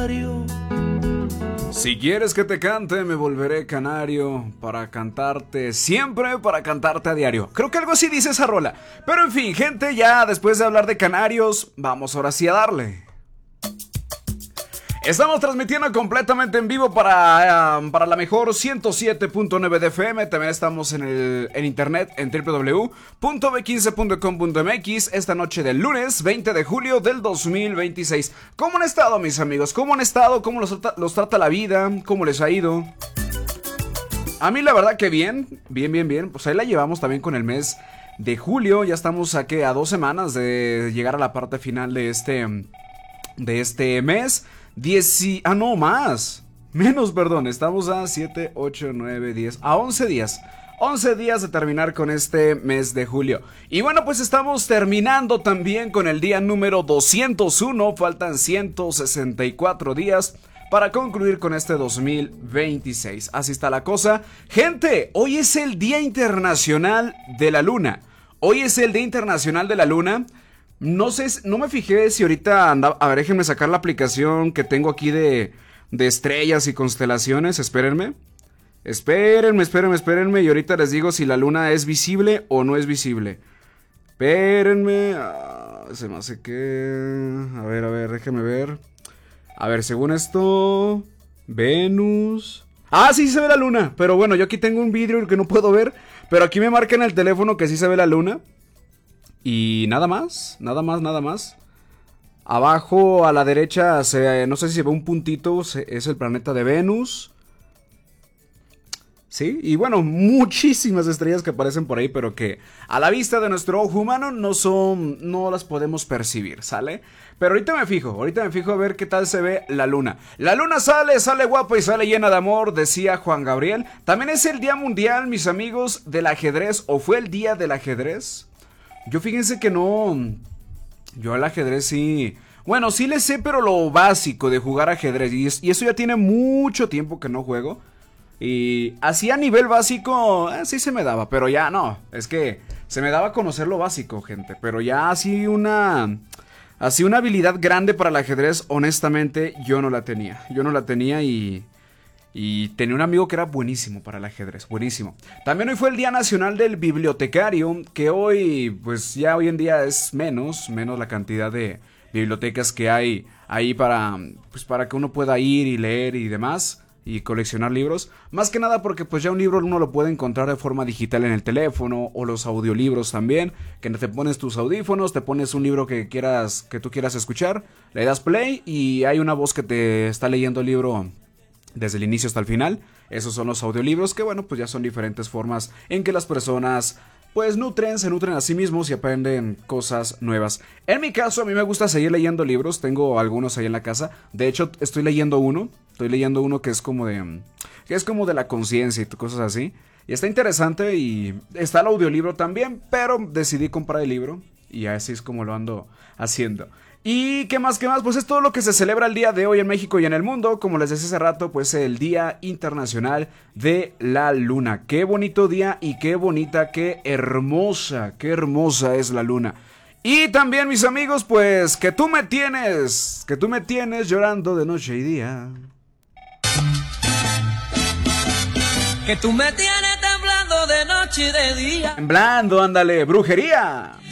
Si quieres que te cante, me volveré canario para cantarte siempre, para cantarte a diario. Creo que algo así dice esa rola. Pero en fin, gente, ya después de hablar de canarios, vamos ahora sí a darle. Estamos transmitiendo completamente en vivo para la mejor 107.9 de FM. También estamos en internet en www.b15.com.mx esta noche del lunes 20 de julio del 2026. ¿Cómo han estado, mis amigos? ¿Cómo han estado? ¿Cómo los trata la vida? ¿Cómo les ha ido? A mí la verdad que bien. Pues ahí la llevamos también con el mes de julio. Ya estamos a 2 semanas de llegar a la parte final de este mes. No, más. Menos, perdón. Estamos a 7, 8, 9, 10. A 11 días. 11 días de terminar con este mes de julio. Y bueno, pues estamos terminando también con el día número 201. Faltan 164 días para concluir con este 2026. Así está la cosa. Gente, hoy es el Día Internacional de la Luna. Hoy es el Día Internacional de la Luna. No sé, no me fijé si ahorita andaba. A ver, déjenme sacar la aplicación que tengo aquí de estrellas y constelaciones. Espérenme. Y ahorita les digo si la luna es visible o no es visible. Espérenme. Se me hace que... A ver, déjenme ver. A ver, según esto... Venus... Sí se ve la luna. Pero bueno, yo aquí tengo un vidrio que no puedo ver. Pero aquí me marca en el teléfono que sí se ve la luna. Y nada más. Abajo a la derecha, no sé si se ve un puntito, es el planeta de Venus. Sí, y bueno, muchísimas estrellas que aparecen por ahí, pero que a la vista de nuestro ojo humano no las podemos percibir, ¿sale? Pero ahorita me fijo a ver qué tal se ve la luna. La luna sale guapa y sale llena de amor, decía Juan Gabriel. También es el Día Mundial, mis amigos, del ajedrez, o fue el Día del Ajedrez. Yo fíjense que no. Yo al ajedrez sí. Bueno, sí le sé, pero lo básico de jugar ajedrez. Y eso ya tiene mucho tiempo que no juego. Y así a nivel básico, sí se me daba. Pero ya no. Es que se me daba conocer lo básico, gente. Pero ya así una habilidad grande para el ajedrez, honestamente, yo no la tenía. Y tenía un amigo que era buenísimo para el ajedrez, buenísimo. También hoy fue el Día Nacional del Bibliotecario, que hoy, pues ya hoy en día es menos la cantidad de bibliotecas que hay ahí para que uno pueda ir y leer y demás, y coleccionar libros. Más que nada porque pues ya un libro uno lo puede encontrar de forma digital en el teléfono, o los audiolibros también, que te pones tus audífonos, te pones un libro que tú quieras escuchar, le das play y hay una voz que te está leyendo el libro desde el inicio hasta el final. Esos son los audiolibros, que bueno, pues ya son diferentes formas en que las personas pues se nutren a sí mismos y aprenden cosas nuevas. En mi caso, a mí me gusta seguir leyendo libros. Tengo algunos ahí en la casa. De hecho, estoy leyendo uno que es como de la conciencia y cosas así. Y está interesante, y está el audiolibro también, pero decidí comprar el libro y así es como lo ando haciendo. ¿Y qué más? Pues es todo lo que se celebra el día de hoy en México y en el mundo. Como les decía hace rato, pues el Día Internacional de la Luna. Qué bonito día y qué bonita, qué hermosa es la luna. Y también, mis amigos, pues que tú me tienes llorando de noche y día. Que tú me tienes temblando de noche y de día. Temblando, ándale, brujería.